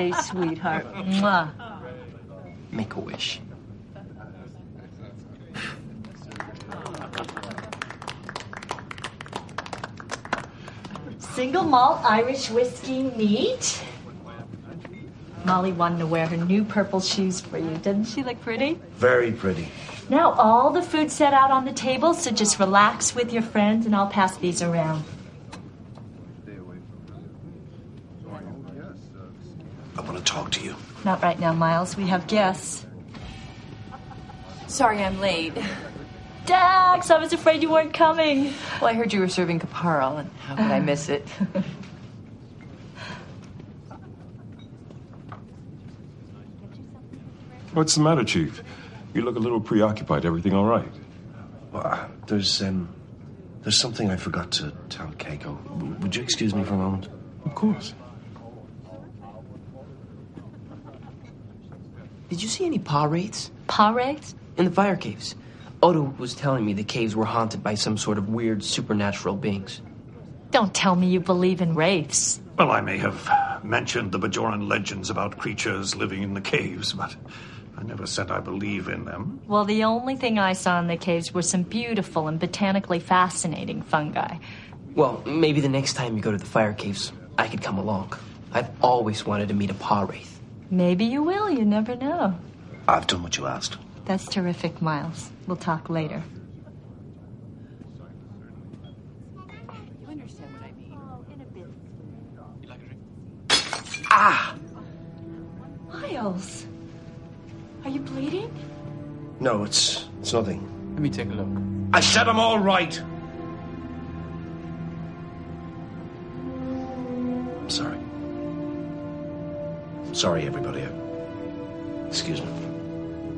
day, sweetheart. Mwah. Make a wish. Single malt Irish whiskey neat. Molly wanted to wear her new purple shoes for you. Doesn't she look pretty? Very pretty. Now all the food's set out on the table, so just relax with your friends and I'll pass these around. I want to talk to you. Not right now, Miles. We have guests. Sorry I'm late. Dax, I was afraid you weren't coming. Well, I heard you were serving Caparel, and how could I miss it? What's the matter, Chief? You look a little preoccupied. Everything all right? Well, there's something I forgot to tell Keiko. Would you excuse me for a moment? Of course. Did you see any paw wraiths? Paw wraiths? In the fire caves. Odo was telling me the caves were haunted by some sort of weird supernatural beings. Don't tell me you believe in wraiths. Well, I may have mentioned the Bajoran legends about creatures living in the caves, but I never said I believe in them. Well, the only thing I saw in the caves were some beautiful and botanically fascinating fungi. Well, maybe the next time you go to the fire caves, I could come along. I've always wanted to meet a paw wraith. Maybe you will. You never know. I've done what you asked. That's terrific, Miles. We'll talk later. You understand what I mean? Ah! Miles, are you bleeding? No, it's nothing. Let me take a look. I said I'm all right. I'm sorry. Sorry, everybody. Excuse me.